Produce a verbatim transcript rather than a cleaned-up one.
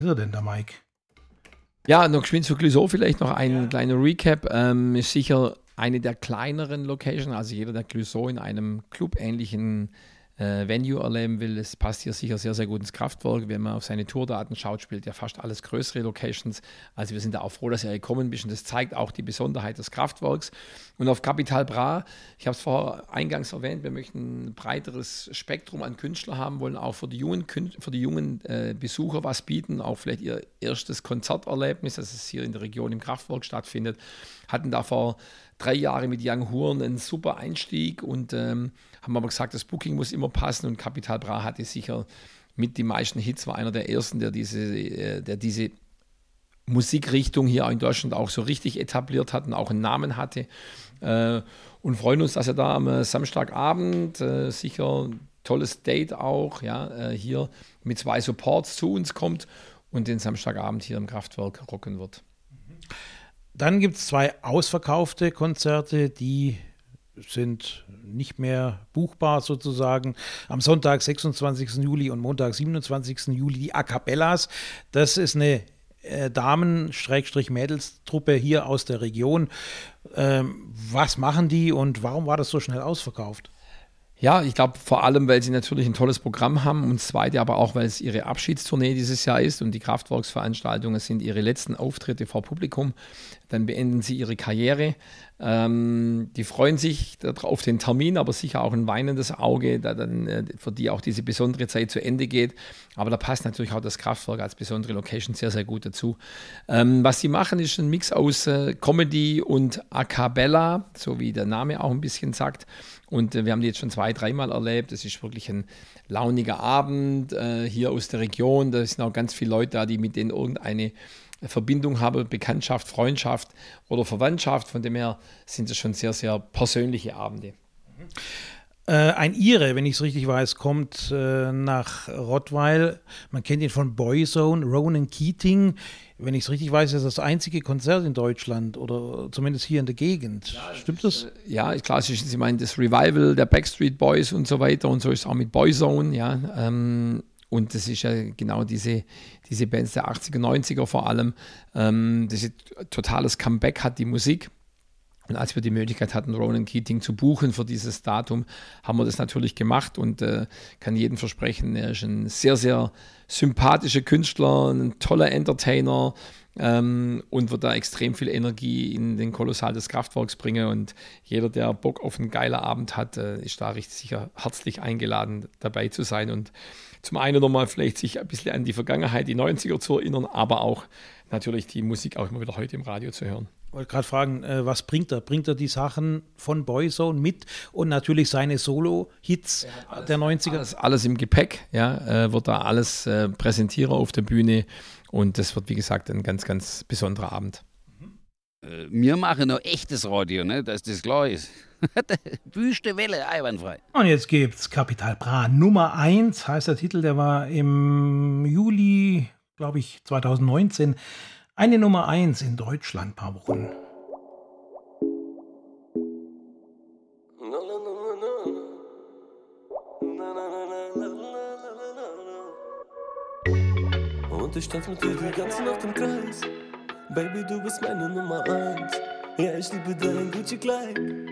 Ist er denn der Mike? Ja, noch geschwind zu Clouseau vielleicht noch ein ja. kleiner Recap. Ähm, ist sicher eine der kleineren Locations, also jeder, der Clouseau in einem clubähnlichen äh, Venue erleben will, es passt hier sicher sehr, sehr gut ins Kraftwerk. Wenn man auf seine Tourdaten schaut, spielt ja fast alles größere Locations. Also wir sind da auch froh, dass ihr gekommen bist und das zeigt auch die Besonderheit des Kraftwerks. Und auf Capital Bra, ich habe es vorher eingangs erwähnt, wir möchten ein breiteres Spektrum an Künstlern haben, wollen auch für die jungen, für die jungen äh, Besucher was bieten, auch vielleicht ihr erstes Konzerterlebnis, das es hier in der Region im Kraftwerk stattfindet. Hatten da vor drei Jahren mit Young Horn einen super Einstieg und ähm, haben aber gesagt, das Booking muss immer passen und Capital Bra hatte sicher mit die meisten Hits, war einer der ersten, der diese, äh, der diese Musikrichtung hier in Deutschland auch so richtig etabliert hat und auch einen Namen hatte. Äh, und freuen uns, dass er da am äh, Samstagabend äh, sicher ein tolles Date auch, ja, äh, hier mit zwei Supports zu uns kommt und den Samstagabend hier im Kraftwerk rocken wird. Dann gibt es zwei ausverkaufte Konzerte, die sind nicht mehr buchbar sozusagen. Am Sonntag, sechsundzwanzigsten Juli und Montag, siebenundzwanzigsten Juli die A Cappellas. Das ist eine äh, Damen-Mädels-Truppe hier aus der Region. Ähm, was machen die und warum war das so schnell ausverkauft? Ja, ich glaube vor allem, weil sie natürlich ein tolles Programm haben und das Zweite aber auch, weil es ihre Abschiedstournee dieses Jahr ist und die Kraftwerksveranstaltungen sind ihre letzten Auftritte vor Publikum. Dann beenden sie ihre Karriere. Ähm, die freuen sich auf den Termin, aber sicher auch ein weinendes Auge, da dann äh, für die auch diese besondere Zeit zu Ende geht. Aber da passt natürlich auch das Kraftwerk als besondere Location sehr, sehr gut dazu. Ähm, was sie machen, ist ein Mix aus äh, Comedy und A Cappella, so wie der Name auch ein bisschen sagt. Und äh, wir haben die jetzt schon zwei, dreimal erlebt. Es ist wirklich ein launiger Abend äh, hier aus der Region. Da sind auch ganz viele Leute da, die mit denen irgendeine Verbindung haben, Bekanntschaft, Freundschaft oder Verwandtschaft. Von dem her sind es schon sehr, sehr persönliche Abende. Äh, ein Ire, wenn ich es richtig weiß, kommt äh, nach Rottweil. Man kennt ihn von Boyzone, Ronan Keating. Wenn ich es richtig weiß, ist das das einzige Konzert in Deutschland oder zumindest hier in der Gegend. Ja, Stimmt das? Ist, ja, klassisch. Sie meinen das Revival der Backstreet Boys und so weiter. Und so ist es auch mit Boyzone. Ja, ähm, und das ist ja genau diese, diese Bands der achtziger, neunziger vor allem. Ähm, das ist ein totales Comeback hat die Musik. Und als wir die Möglichkeit hatten, Ronan Keating zu buchen für dieses Datum, haben wir das natürlich gemacht und äh, kann jedem versprechen, er ist ein sehr, sehr sympathischer Künstler, ein toller Entertainer ähm, und wird da extrem viel Energie in den Kolossal des Kraftwerks bringen. Und jeder, der Bock auf einen geilen Abend hat, äh, ist da richtig sicher herzlich eingeladen, dabei zu sein und zum einen nochmal vielleicht sich ein bisschen an die Vergangenheit, die neunziger zu erinnern, aber auch natürlich die Musik auch immer wieder heute im Radio zu hören. Ich wollte gerade fragen, äh, was bringt er? Bringt er die Sachen von Boyzone mit und natürlich seine Solo-Hits alles, der neunziger? Alles, alles im Gepäck, ja, äh, wird da alles äh, präsentieren auf der Bühne und das wird, wie gesagt, ein ganz, ganz besonderer Abend. Äh, wir machen noch echtes Radio, ne, dass das klar ist. Wüste Welle, einwandfrei. Und jetzt gibt's Capital Bra Nummer eins, heißt der Titel, der war im Juli, glaube ich, zweitausendneunzehn. Eine Nummer eins in Deutschland, ein paar Wochen. Und ich tanz mit dir die ganze Nacht im Kreis. Baby, du bist meine Nummer eins. Ja, ich liebe dein Gucci-Kleid.